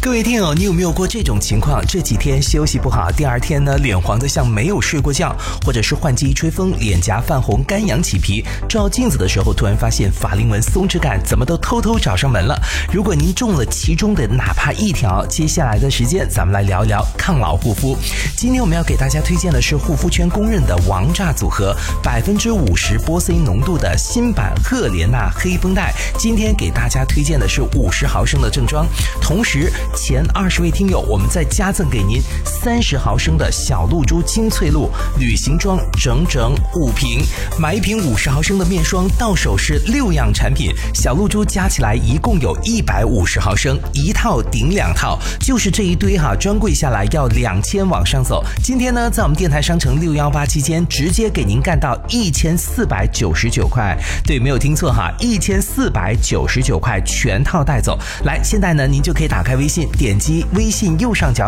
各位听友，你有没有过这种情况？这几天休息不好，第二天呢，脸黄得像没有睡过觉，或者是换季一吹风，脸颊泛红，干痒起皮，照镜子的时候突然发现法令纹松弛感怎么都偷偷找上门了。如果您中了其中的哪怕一条，接下来的时间咱们来聊一聊抗老护肤。今天我们要给大家推荐的是护肤圈公认的王炸组合，50%玻色因浓度的新版赫莲娜黑绷带。今天给大家推荐的是50毫升的正装，同时前20位听友我们再加赠给您30毫升的小露珠精粹露旅行装整整5瓶，买一瓶50毫升的面霜到手是6样产品，小露珠加起来一共有150毫升，一套顶2套，就是这一堆哈，专柜下来要2000往上走。今天呢，在我们电台商城618期间直接给您干到1499块，对，没有听错哈，1499块全套带走。来，现在呢，您就可以打开微信，点击微信右上角